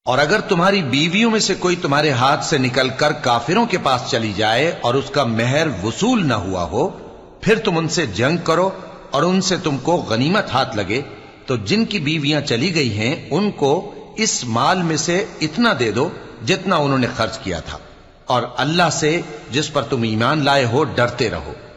और अगर तुम्हारी बीवियों में से कोई तुम्हारे हाथ से निकलकर काफिरों के पास चली जाए और उसका मेहर वसूल न हुआ हो, फिर तुम उनसे जंग करो और उनसे तुमको गनीमत हाथ लगे, तो जिनकी बीवियां चली गई हैं उनको इस माल में से इतना दे दो जितना उन्होंने खर्च किया था, और अल्लाह से जिस पर तुम ईमान लाए हो डरते रहो।